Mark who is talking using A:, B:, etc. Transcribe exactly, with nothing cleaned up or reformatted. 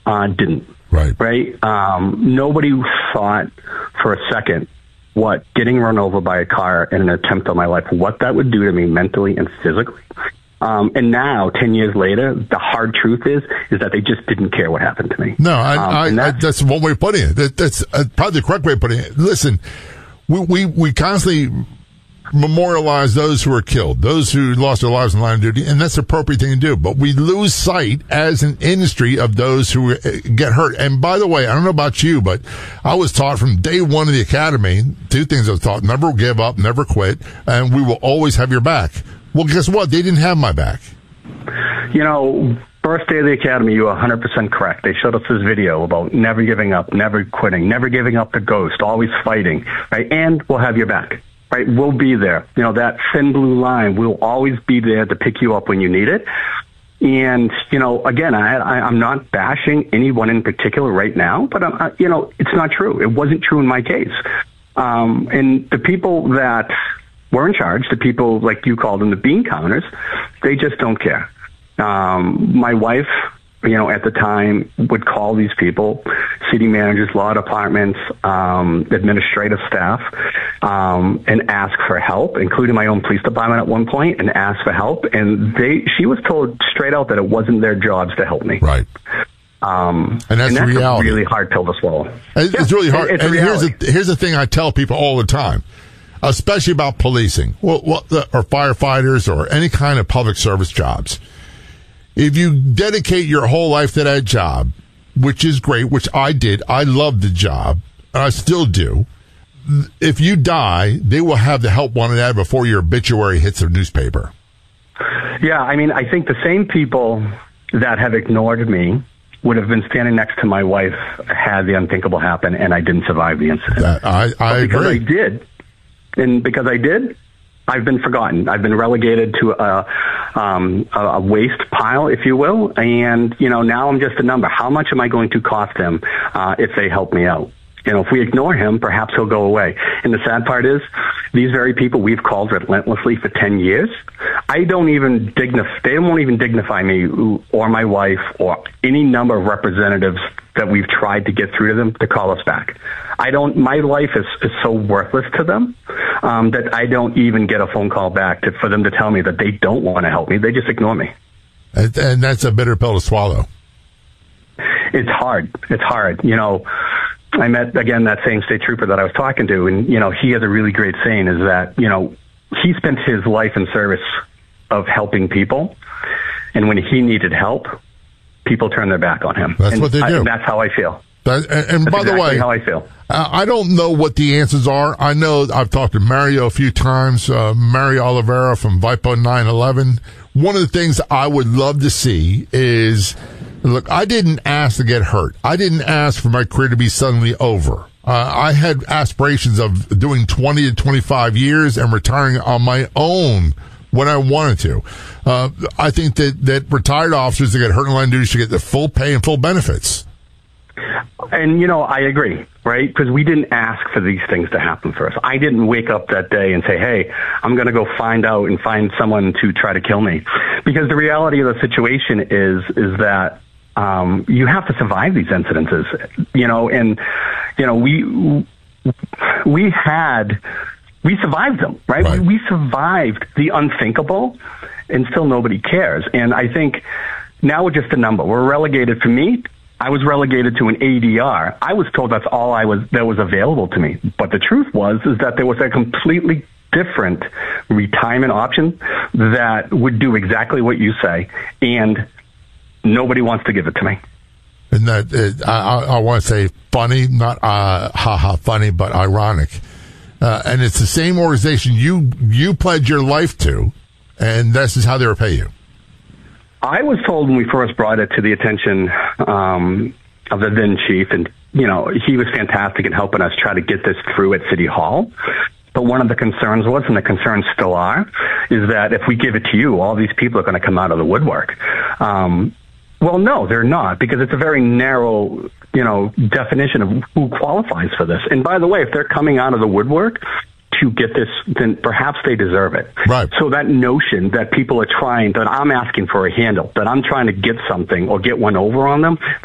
A: uh, didn't.
B: Right.
A: Right. Um, nobody thought for a second what getting run over by a car in an attempt on my life, what that would do to me mentally and physically. Um, and now, ten years later, the hard truth is is that they just didn't care what happened to me.
B: No, I,
A: um,
B: I,
A: that's,
B: I, that's one way of putting it. That, that's uh, probably the correct way of putting it. Listen, we, we, we constantly memorialize those who are killed, those who lost their lives in line of duty, and that's the appropriate thing to do. But we lose sight as an industry of those who get hurt. And by the way, I don't know about you, but I was taught from day one of the academy, two things I was taught: never give up, never quit, and we will always have your back. Well, guess what? They didn't have my back.
A: You know, first day of the academy, you were one hundred percent correct. They showed us this video about never giving up, never quitting, never giving up the ghost, always fighting, right? And we'll have your back, right? We'll be there. You know, that thin blue line, we'll always be there to pick you up when you need it. And, you know, again, I, I, I'm not bashing anyone in particular right now, but, I'm, I, you know, it's not true. It wasn't true in my case. Um, and the people that were in charge, the people like you called them the bean counters, they just don't care. Um, my wife, you know, at the time would call these people, city managers, law departments, um, administrative staff, um, and ask for help, including my own police department at one point, and ask for help. And they, she was told straight out that it wasn't their jobs to help me.
B: Right.
A: Um,
B: and that's,
A: and that's
B: reality.
A: a really hard pill to swallow.
B: It's,
A: yeah,
B: it's really hard.
A: It's
B: and here's the, here's the thing I tell people all the time, especially about policing, well, well, or firefighters, or any kind of public service jobs. If you dedicate your whole life to that job, which is great, which I did, I loved the job, and I still do. If you die, they will have the help wanted ad before your obituary hits the newspaper.
A: Yeah, I mean, I think the same people that have ignored me would have been standing next to my wife had the unthinkable happen, and I didn't survive the incident.
B: That, I, I
A: because
B: agree.
A: I did, and because I did, I've been forgotten. I've been relegated to a, um, a waste pile, if you will, and, you know, now I'm just a number. How much am I going to cost them uh, if they help me out? You know, if we ignore him, perhaps he'll go away. And the sad part is, these very people we've called relentlessly for ten years, I don't even dignify, they won't even dignify me or my wife or any number of representatives that we've tried to get through to them to call us back. I don't, my life is, is so worthless to them um, that I don't even get a phone call back to, for them to tell me that they don't want to help me. They just ignore me.
B: And, and that's a bitter pill to swallow.
A: It's hard. It's hard. You know, I met, again, that same state trooper that I was talking to, and, you know, he has a really great saying is that, you know, he spent his life in service of helping people, and when he needed help, people turned their back on him.
B: That's
A: and
B: what they do.
A: I, that's how I feel.
B: That, and and
A: that's
B: by
A: exactly
B: the way,
A: how I feel.
B: Uh, I don't know what the answers are. I know I've talked to Mario a few times, uh, Mario Oliveira from VIPO nine eleven. One of the things I would love to see is, look, I didn't ask to get hurt. I didn't ask for my career to be suddenly over. Uh, I had aspirations of doing twenty to twenty-five years and retiring on my own when I wanted to. Uh, I think that, that retired officers that get hurt in line of duty should get the full pay and full benefits.
A: And, you know, I agree, right? Because we didn't ask for these things to happen for us. I didn't wake up that day and say, hey, I'm going to go find out and find someone to try to kill me. Because the reality of the situation is, is that um, you have to survive these incidences, you know, and, you know, we, we had, we survived them, right?
B: Right.
A: We, we survived the unthinkable, and still nobody cares. And I think now we're just a number. We're relegated. For me, I was relegated to an A D R. I was told that's all I was that was available to me. But the truth was is that there was a completely different retirement option that would do exactly what you say, and nobody wants to give it to me.
B: And that uh, I, I want to say funny, not uh, ha ha funny, but ironic. Uh, and it's the same organization you you pledged your life to, and this is how they repay you.
A: I was told when we first brought it to the attention um, of the then chief, and, you know, he was fantastic in helping us try to get this through at City Hall. But one of the concerns was, and the concerns still are, is that if we give it to you, all these people are going to come out of the woodwork. Um, well, no, they're not, because it's a very narrow, you know, definition of who qualifies for this. And by the way, if they're coming out of the woodwork to get this, then perhaps they deserve it.
B: Right.
A: So that notion that people are trying, that I'm asking for a handle, that I'm trying to get something or get one over on them,